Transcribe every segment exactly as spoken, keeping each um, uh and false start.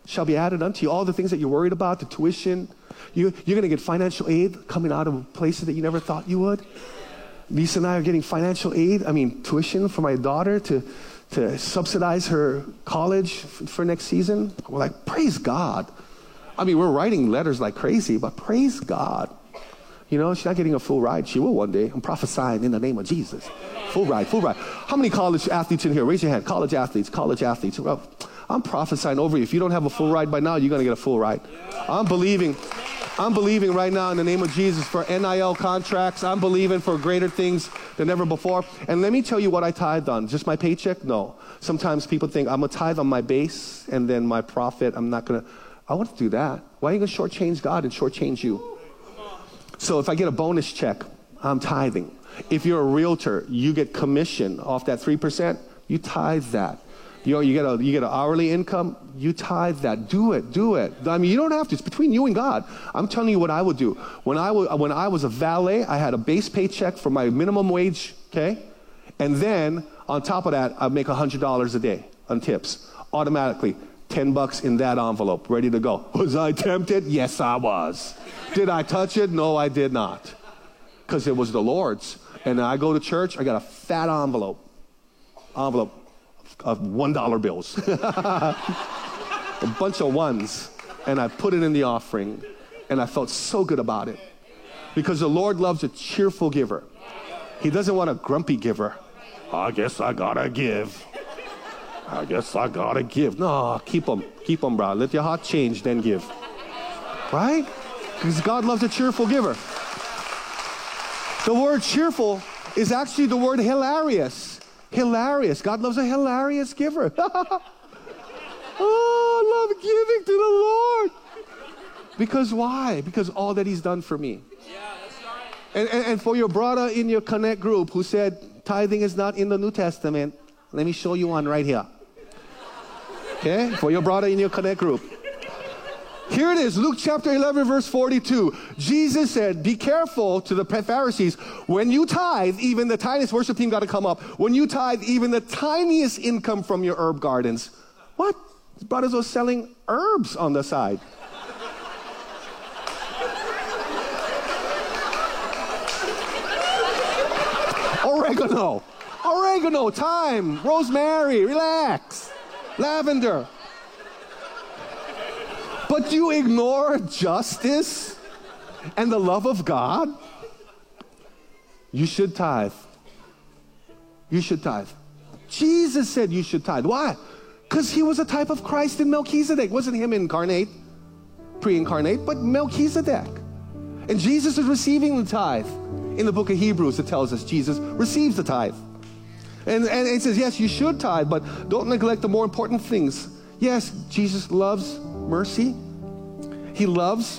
shall be added unto you. All the things that you're worried about, the tuition, you, you're going to get financial aid coming out of places that you never thought you would. Lisa and I are getting financial aid, I mean tuition for my daughter to, to subsidize her college f- for next season. We're like, praise God. I mean, we're writing letters like crazy, but praise God. You know, she's not getting a full ride. She will one day. I'm prophesying in the name of Jesus. Full ride, full ride. How many college athletes in here? Raise your hand. College athletes, college athletes. Well, I'm prophesying over you. If you don't have a full ride by now, you're going to get a full ride. I'm believing. I'm believing right now in the name of Jesus for N I L contracts. I'm believing for greater things than ever before. And let me tell you what I tithed on. Just my paycheck? No. Sometimes people think I'm going to tithe on my base and then my profit. I'm not going to. I want to do that. Why are you going to shortchange God and shortchange you? So if I get a bonus check, I'm tithing. If you're a realtor, you get commission off that three percent, you tithe that. You know, you get a you get an hourly income, you tithe that. Do it, do it. I mean, you don't have to. It's between you and God. I'm telling you what I would do. When I was when I was a valet, I had a base paycheck for my minimum wage, okay? And then on top of that, I'd make one hundred dollars a day on tips. Automatically, ten bucks in that envelope, ready to go. Was I tempted? Yes, I was. Did I touch it? No, I did not. Because it was the Lord's. And I go to church, I got a fat envelope. Envelope of one dollar bills. A bunch of ones. And I put it in the offering. And I felt so good about it. Because the Lord loves a cheerful giver. He doesn't want a grumpy giver. I guess I gotta give. I guess I gotta give. No, keep them. Keep them, bro. Let your heart change, then give. Right? Because God loves a cheerful giver. The word cheerful is actually the word hilarious. Hilarious. God loves a hilarious giver. Oh, I love giving to the Lord. Because why? Because all that he's done for me. Yeah, that's right. And, and, and for your brother in your Connect group who said tithing is not in the New Testament, let me show you one right here. Okay? For your brother in your Connect group. Here it is, Luke chapter eleven, verse forty-two. Jesus said, be careful to the Pharisees. When you tithe, even the tiniest, worship team got to come up. When you tithe, even the tiniest income from your herb gardens. What? His brothers were selling herbs on the side. Oregano. Oregano, thyme, rosemary, relax. Lavender. But you ignore justice and the love of God? You should tithe. You should tithe. Jesus said you should tithe. Why? Because he was a type of Christ in Melchizedek. It wasn't him incarnate, pre-incarnate, but Melchizedek. And Jesus is receiving the tithe. In the book of Hebrews, it tells us Jesus receives the tithe. And, and it says, yes, you should tithe, but don't neglect the more important things. Yes, Jesus loves mercy. He loves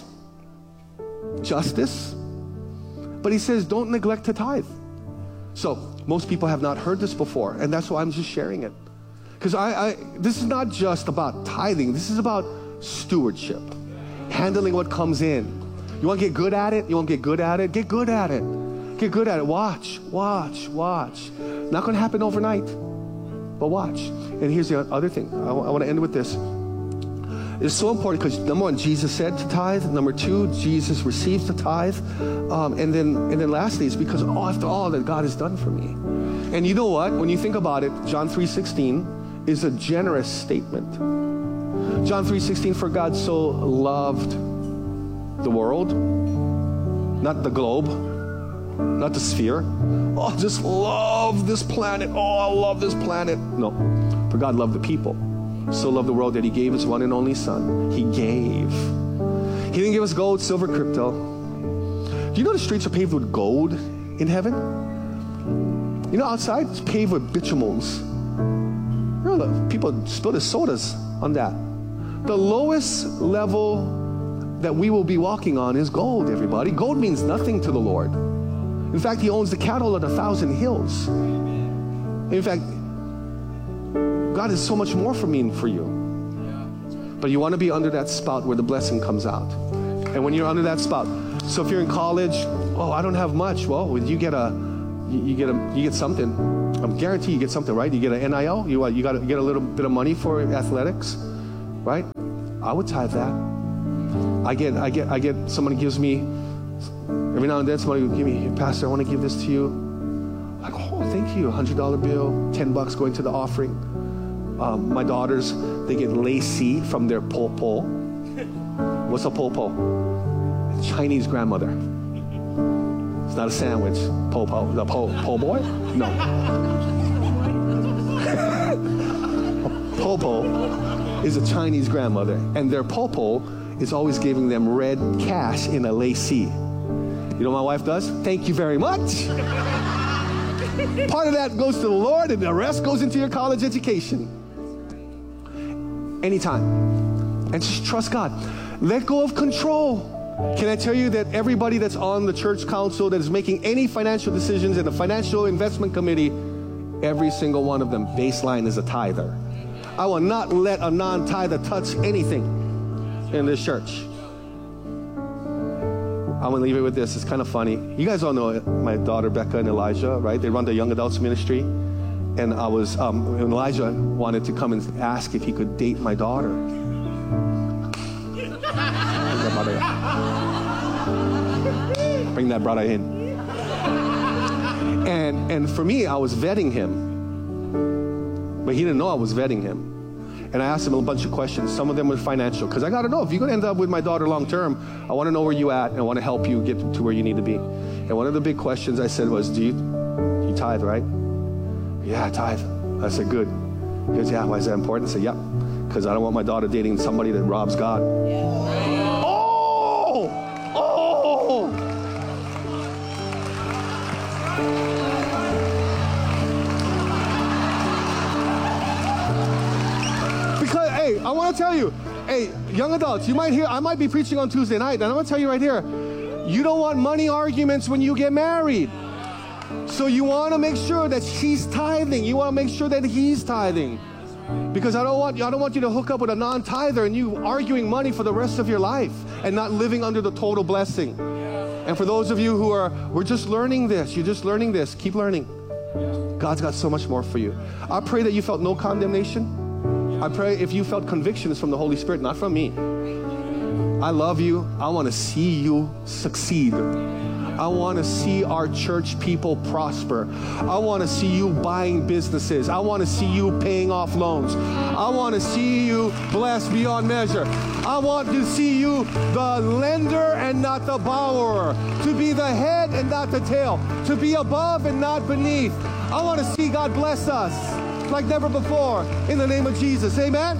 justice. But he says, don't neglect to tithe. So most people have not heard this before, and that's why I'm just sharing it. Because I, I, this is not just about tithing. This is about stewardship, handling what comes in. You want to get good at it? You want to get good at it? Get good at it. Get good at it. Watch, watch, watch. Not going to happen overnight, but watch. And here's the other thing. I, w- I want to end with this. It's so important because number one, Jesus said to tithe. Number two, Jesus receives the tithe. Um, and then and then lastly, it's because oh, after all that God has done for me. And you know what? When you think about it, John three sixteen is a generous statement. John three sixteen, for God so loved the world, not the globe, not the sphere. Oh, just love this planet. Oh, I love this planet. No, for God loved the people. So loved the world that he gave his one and only son. He gave. He didn't give us gold, silver, crypto. Do you know the streets are paved with gold in heaven? You know, outside it's paved with bitumens. You know, people spill their sodas on that. The lowest level that we will be walking on is gold, everybody. Gold means nothing to the Lord. In fact, he owns the cattle on a thousand hills. In fact, God is so much more for me and for you. But you want to be under that spout where the blessing comes out. And when you're under that spout, so if you're in college, oh, I don't have much. Well, you get a, you get a, you get something. I'm guarantee you get something, right? You get an N I L. You you got you get a little bit of money for athletics, right? I would tithe that. I get, I get, I get, somebody gives me, every now and then somebody will give me, hey, Pastor, I want to give this to you. I'm like, oh, thank you. one hundred dollar bill, ten bucks going to the offering. Um, my daughters, they get lacy from their po po. What's a po po? Chinese grandmother. It's not a sandwich. Po po. The po po boy? No. Po po is a Chinese grandmother, and their po po is always giving them red cash in a lacy. You know what my wife does? Thank you very much. Part of that goes to the Lord, and the rest goes into your college education. Anytime. And just trust God. Let go of control. Can I tell you that everybody that's on the church council that is making any financial decisions in the financial investment committee, every single one of them, baseline is a tither. I will not let a non-tither touch anything in this church. I'm going to leave it with this. It's kind of funny. You guys all know my daughter, Becca and Elijah, right? They run the young adults ministry. And I was, um, when Elijah wanted to come and ask if he could date my daughter. Bring that brother in. And, and for me, I was vetting him. But he didn't know I was vetting him. And I asked him a bunch of questions. Some of them were financial. Because I got to know, if you're going to end up with my daughter long term, I want to know where you at. And I want to help you get to where you need to be. And one of the big questions I said was, do you, you tithe, right? Yeah, I tithe. I said, good. He goes, yeah, why is that important? I said, yep. Because I don't want my daughter dating somebody that robs God. Yeah. Oh! Oh! Because, hey, I want to tell you, hey, young adults, you might hear, I might be preaching on Tuesday night, and I'm going to tell you right here, you don't want money arguments when you get married. So you want to make sure that she's tithing. You want to make sure that he's tithing. Because I don't want you, I don't want you to hook up with a non-tither and you arguing money for the rest of your life and not living under the total blessing. And for those of you who are, we're just learning this. You're just learning this. Keep learning. God's got so much more for you. I pray that you felt no condemnation. I pray if you felt conviction, it's from the Holy Spirit, not from me. I love you. I want to see you succeed. I want to see our church people prosper. I want to see you buying businesses. I want to see you paying off loans. I want to see you blessed beyond measure. I want to see you the lender and not the borrower, to be the head and not the tail, to be above and not beneath. I want to see God bless us like never before in the name of Jesus. Amen?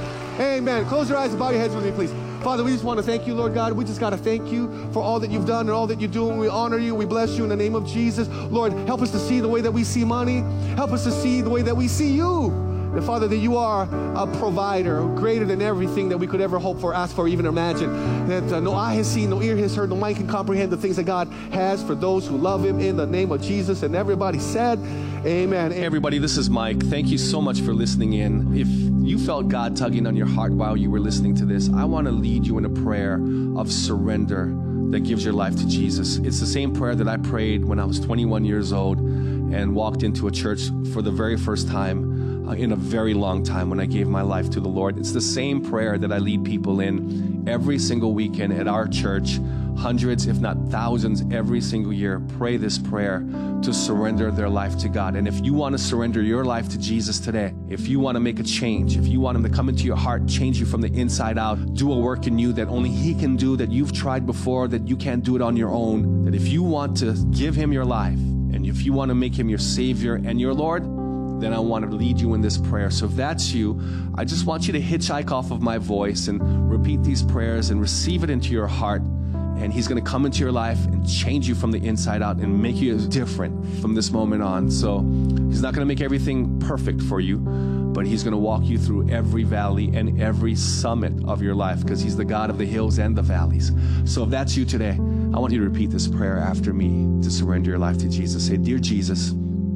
Amen. Close your eyes and bow your heads with me, please. Father, we just want to thank you, Lord God. We just got to thank you for all that you've done and all that you're doing. We honor you. We bless you in the name of Jesus. Lord, help us to see the way that we see money. Help us to see the way that we see you. And Father, that you are a provider greater than everything that we could ever hope for, ask for, even imagine. That uh, no eye has seen, no ear has heard, no mind can comprehend the things that God has for those who love him in the name of Jesus. And everybody said, amen. Hey everybody, this is Mike. Thank you so much for listening in. If you felt God tugging on your heart while you were listening to this, I want to lead you in a prayer of surrender that gives your life to Jesus. It's the same prayer that I prayed when I was twenty-one years old and walked into a church for the very first time uh, in a very long time when I gave my life to the Lord. It's the same prayer that I lead people in every single weekend at our church. Hundreds, if not thousands, every single year pray this prayer to surrender their life to God. And if you want to surrender your life to Jesus today, if you want to make a change, if you want him to come into your heart, change you from the inside out, do a work in you that only he can do, that you've tried before, that you can't do it on your own, that if you want to give him your life, and if you want to make him your Savior and your Lord, then I want to lead you in this prayer. So if that's you, I just want you to hitchhike off of my voice and repeat these prayers and receive it into your heart. And he's going to come into your life and change you from the inside out and make you different from this moment on. So he's not going to make everything perfect for you, but he's going to walk you through every valley and every summit of your life, because he's the God of the hills and the valleys. So if that's you today, I want you to repeat this prayer after me to surrender your life to Jesus. Say, Dear Jesus,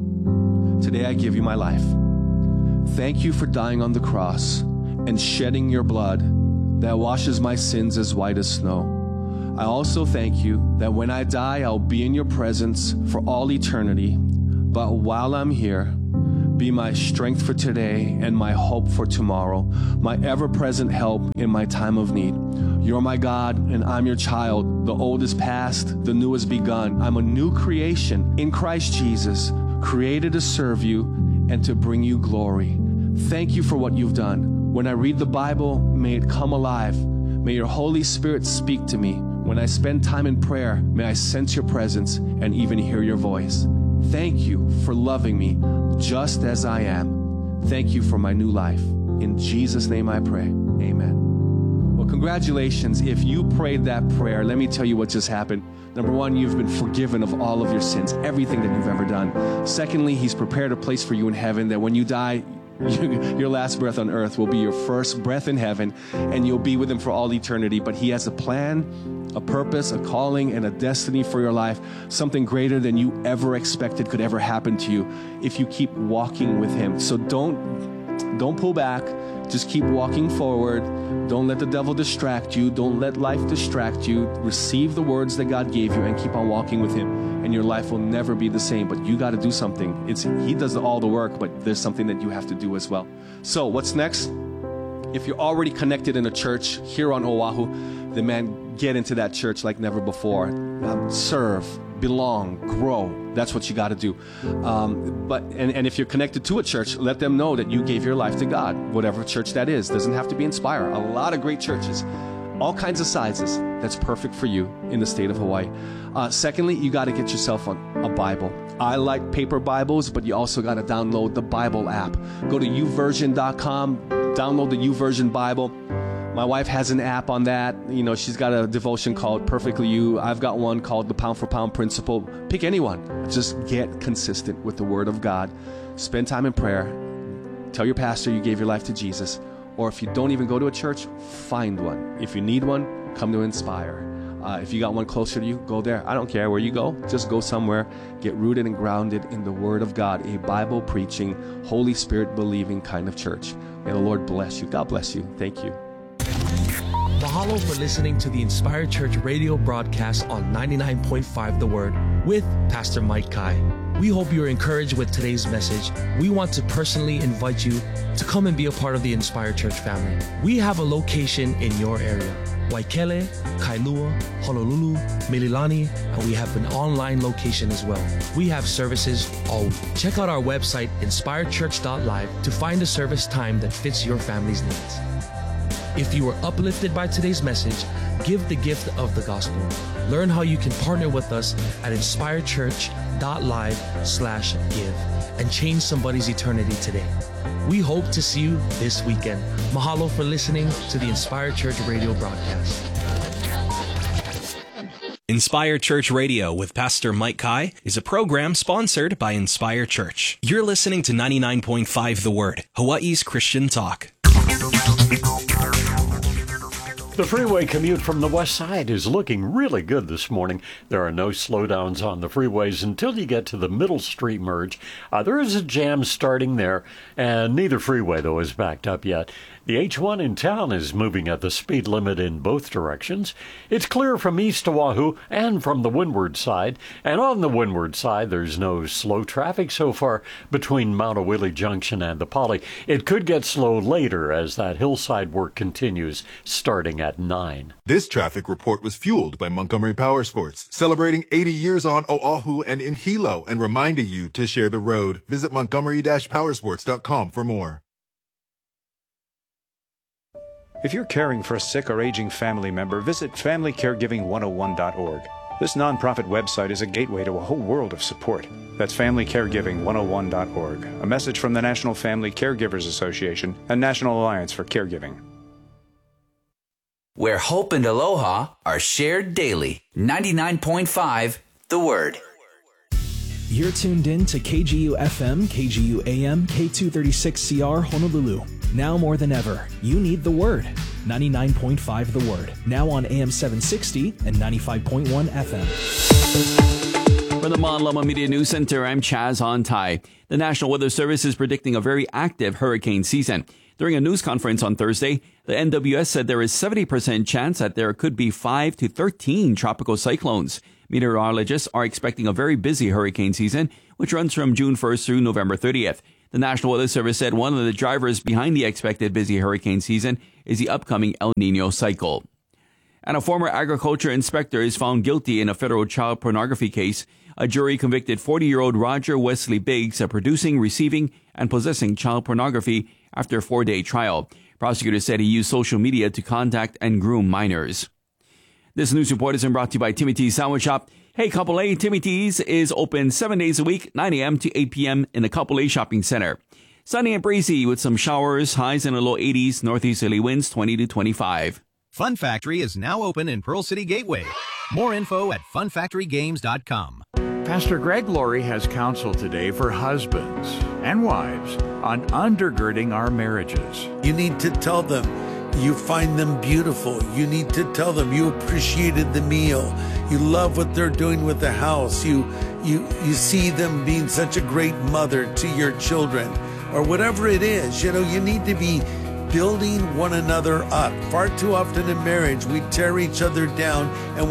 today I give you my life. Thank you for dying on the cross and shedding your blood that washes my sins as white as snow. I also thank you that when I die, I'll be in your presence for all eternity. But while I'm here, Be my strength for today and my hope for tomorrow, my ever-present help in my time of need. You're my God, and I'm your child. The old is past, the new has begun. I'm a new creation in Christ Jesus, created to serve you and to bring you glory. Thank you for what you've done. When I read the Bible, may it come alive. May your Holy Spirit speak to me. When I spend time in prayer, may I sense your presence and even hear your voice. Thank you for loving me just as I am. Thank you for my new life. In Jesus' name I pray. Amen. Well, congratulations. If you prayed that prayer, let me tell you what just happened. Number one, you've been forgiven of all of your sins, everything that you've ever done. Secondly, He's prepared a place for you in heaven that when you die, your last breath on earth will be your first breath in heaven, and you'll be with Him for all eternity. But He has a plan, a purpose, a calling, and a destiny for your life, something greater than you ever expected could ever happen to you if you keep walking with Him. So don't, don't pull back. Just keep walking forward. Don't let the devil distract you. Don't let life distract you. Receive the words that God gave you and keep on walking with Him, and your life will never be the same. But you got to do something. It's He does all the work, but there's something that you have to do as well. So what's next? If you're already connected in a church here on Oahu, then man, get into that church like never before. Um, serve, belong, grow. That's what you got to do. Um, but and, and if you're connected to a church, let them know that you gave your life to God, whatever church that is. Doesn't have to be Inspire. A lot of great churches, all kinds of sizes. That's perfect for you in the state of Hawaii. Uh, secondly, you got to get yourself a, a Bible. I like paper Bibles, but you also got to download the Bible app. Go to u version dot com, download the YouVersion Bible. My wife has an app on that. You know, she's got a devotion called Perfectly You. I've got one called the Pound for Pound Principle. Pick anyone. Just get consistent with the Word of God. Spend time in prayer. Tell your pastor you gave your life to Jesus. Or if you don't even go to a church, find one. If you need one, come to Inspire. Uh, if you got one closer to you, go there. I don't care where you go. Just go somewhere. Get rooted and grounded in the Word of God. A Bible-preaching, Holy Spirit-believing kind of church. May the Lord bless you. God bless you. Thank you. Mahalo for listening to the Inspired Church radio broadcast on ninety-nine point five The Word with Pastor Mike Kai. We hope you're encouraged with today's message. We want to personally invite you to come and be a part of the Inspired Church family. We have a location in your area: Waikele, Kailua, Honolulu, Mililani, and we have an online location as well. We have services all week. Check out our website, inspired church dot live, to find a service time that fits your family's needs. If you were uplifted by today's message, give the gift of the gospel. Learn how you can partner with us at inspired church dot live slash give and change somebody's eternity today. We hope to see you this weekend. Mahalo for listening to the Inspired Church radio broadcast. Inspire Church Radio with Pastor Mike Kai is a program sponsored by Inspire Church. You're listening to ninety-nine point five The Word, Hawaii's Christian talk. The freeway commute from the west side is looking really good this morning. There are no slowdowns on the freeways until you get to the Middle Street merge. Uh, there is a jam starting there, and neither freeway, though, is backed up yet. The H one in town is moving at the speed limit in both directions. It's clear from east Oahu and from the windward side. And on the windward side, there's no slow traffic so far between Mount Awili Junction and the Poly. It could get slow later as that hillside work continues, starting at nine. This traffic report was fueled by Montgomery Powersports, celebrating eighty years on Oahu and in Hilo, and reminding you to share the road. Visit montgomery dash powersports dot com for more. If you're caring for a sick or aging family member, visit family caregiving one oh one dot org. This nonprofit website is a gateway to a whole world of support. That's family caregiving one oh one dot org. A message from the National Family Caregivers Association and National Alliance for Caregiving. Where hope and aloha are shared daily. ninety-nine point five The Word. You're tuned in to K G U F M, K G U A M, K two thirty-six C R Honolulu. Now more than ever, you need the Word. ninety-nine point five The Word. Now on A M seven sixty and ninety-five point one F M. From the Mon Loma Media News Center, I'm Chaz Ontai. The National Weather Service is predicting a very active hurricane season. During a news conference on Thursday, the N W S said there is seventy percent chance that there could be five to thirteen tropical cyclones. Meteorologists are expecting a very busy hurricane season, which runs from June first through November thirtieth. The National Weather Service said one of the drivers behind the expected busy hurricane season is the upcoming El Nino cycle. And a former agriculture inspector is found guilty in a federal child pornography case. A jury convicted forty-year-old Roger Wesley Biggs of producing, receiving, and possessing child pornography after a four-day trial. Prosecutors said he used social media to contact and groom minors. This news report is brought to you by Timmy T's Sandwich Shop. Hey, Couple A, Timmy T's is open seven days a week, nine a.m. to eight p.m. in the Couple A Shopping Center. Sunny and breezy with some showers, highs in the low eighties, northeasterly winds twenty to twenty-five. Fun Factory is now open in Pearl City Gateway. More info at fun factory games dot com. Pastor Greg Laurie has counsel today for husbands and wives on undergirding our marriages. You need to tell them you find them beautiful. You need to tell them you appreciated the meal. You love what they're doing with the house. You, you, you see them being such a great mother to your children, or whatever it is. You know, you need to be building one another up. Far too often in marriage, we tear each other down and we